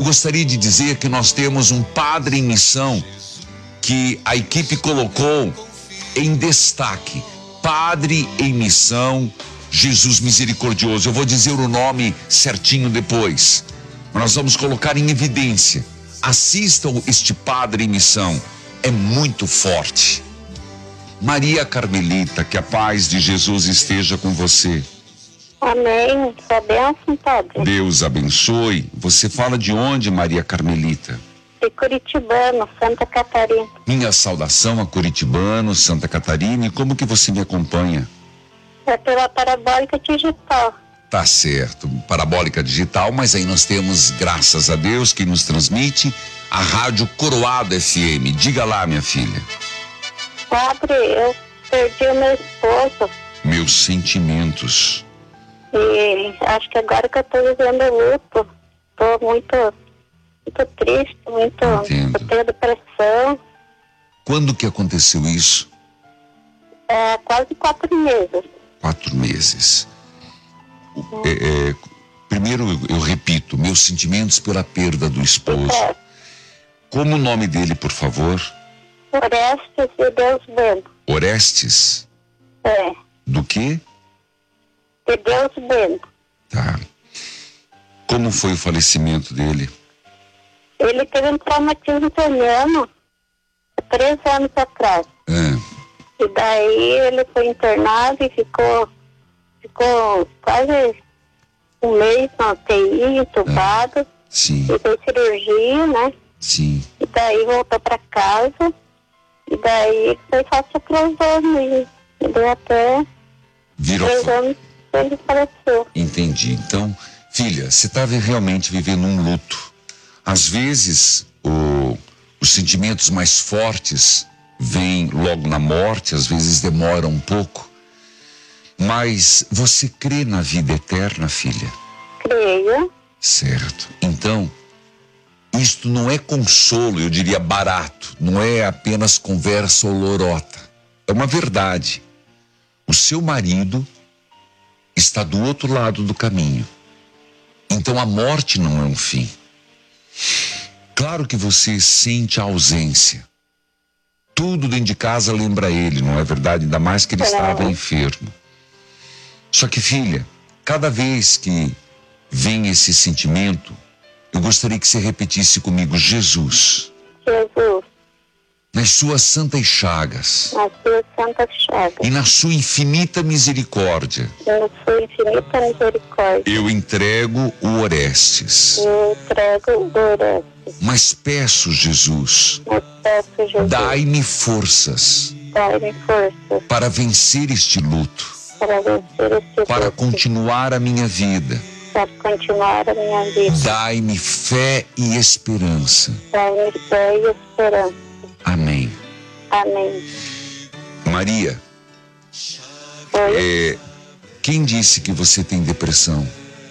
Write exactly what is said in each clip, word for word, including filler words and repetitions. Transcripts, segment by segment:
gostaria de dizer que nós temos um padre em missão que a equipe colocou em destaque. Padre em missão, Jesus Misericordioso. Eu vou dizer o nome certinho depois. Nós vamos colocar em evidência. Assistam este padre em missão. É muito forte. Maria Carmelita, que a paz de Jesus esteja com você. Amém. Sua bênção, padre. Deus abençoe. Você fala de onde, Maria Carmelita? De Curitibano, Santa Catarina. Minha saudação a Curitibano, Santa Catarina. E como que você me acompanha? É pela parabólica digital. Tá certo, parabólica digital, mas aí nós temos, graças a Deus, que nos transmite a Rádio Coroado F M. Diga lá, minha filha. Padre, eu perdi o meu esposo. Meus sentimentos. E acho que agora que eu tô vivendo luto, tô muito, muito triste, muito, Entendo. eu tenho depressão. Quando que aconteceu isso? É, quase quatro meses. Quatro meses. É, é, primeiro, eu, eu repito, meus sentimentos pela perda do esposo. É. Como o nome dele, por favor? Orestes e Deus Bueno. Orestes? É, Do quê? de Deus Bueno. Tá. Como foi o falecimento dele? Ele teve um traumatismo craniano há três anos atrás. Ah, E daí ele foi internado e ficou, ficou quase um mês na U T I, entubado. sim, E fez cirurgia, né? sim. E daí voltou pra casa. E daí foi só três anos. E deu até Virou. três anos que ele faleceu. Entendi. Então, filha, você está realmente vivendo um luto. Às vezes, o, os sentimentos mais fortes vêm logo na morte, às vezes demoram um pouco. Mas você crê na vida eterna, filha? Creio. Certo. Então, isto não é consolo, eu diria barato. Não é apenas conversa ou lorota. É uma verdade. O seu marido está do outro lado do caminho. Então a morte não é um fim. Claro que você sente a ausência. Tudo dentro de casa lembra ele, não é verdade? Ainda mais que ele estava enfermo. Só que, filha, cada vez que vem esse sentimento, eu gostaria que você repetisse comigo: Jesus, Jesus, nas suas santas chagas na sua santa chaga, e na sua infinita misericórdia, na sua infinita misericórdia, eu entrego o Orestes. eu entrego o Orestes. Mas peço, Jesus, Mas peço, Jesus, dai-me forças dai-me força para vencer este luto, para vencer este para luto, continuar a minha vida. para continuar a minha vida. Dai-me fé e esperança. Dai-me fé e esperança. Amém. Amém. Maria, Oi? é, quem disse que você tem depressão?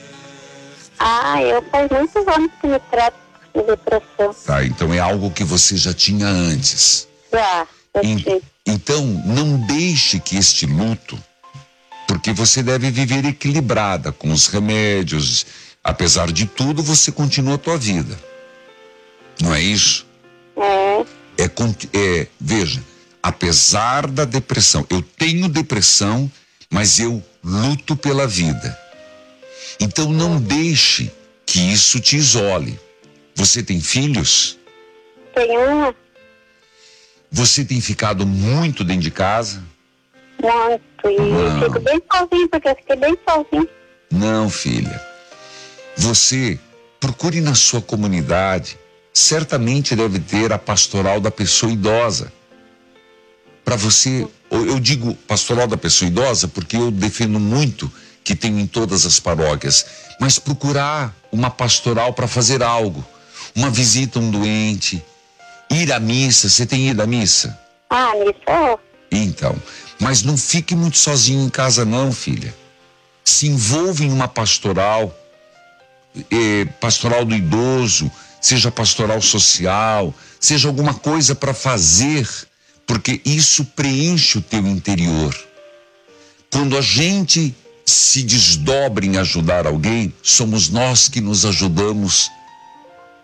Ah, eu faz muitos anos que me trato de depressão. Tá, então é algo que você já tinha antes. Já, eu En- tive. Então, não deixe que este luto, porque você deve viver equilibrada com os remédios. Apesar de tudo, você continua a tua vida. Não é isso? É, É, conti- é, veja, apesar da depressão, eu tenho depressão, mas eu luto pela vida. Então não deixe que isso te isole. Você tem filhos? tem uma, Você tem ficado muito dentro de casa? muito, e Não. fico bem sozinho, porque eu fiquei bem sozinho. Não, filha. Você procure na sua comunidade. Certamente deve ter a pastoral da pessoa idosa. Para você, eu digo pastoral da pessoa idosa porque eu defendo muito que tem em todas as paróquias, mas procurar uma pastoral para fazer algo, uma visita a um doente, ir à missa. Você tem ido à missa? Ah, nisso, Então, mas não fique muito sozinho em casa não, filha. Se envolva em uma pastoral, eh, pastoral do idoso, seja pastoral social, seja alguma coisa para fazer, porque isso preenche o teu interior. Quando a gente se desdobra em ajudar alguém, somos nós que nos ajudamos